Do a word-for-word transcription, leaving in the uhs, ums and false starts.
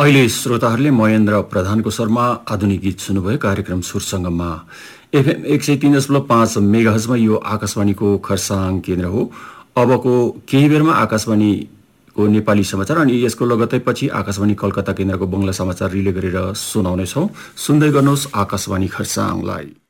अहिले श्रोताहरूले महेन्द्र प्रधानको स्वरमा आधुनिक गीत सुन्नुभयो। कार्यक्रम सुरसंगममा एफएम एक सय तीन दशमलव पाँच मेगाहर्जमा यो आकाशवाणीको खरसाङ केन्द्र हो। अबको केही बेरमा आकाशवाणीको नेपाली समाचार अनि यसको लगत्तै पछि आकाशवाणी कलकत्ता केन्द्रको बंगला समाचार रिले गरेर सुनाउनेछौँ। सुन्दै गर्नुहोस् आकाशवाणी खरसाङलाई।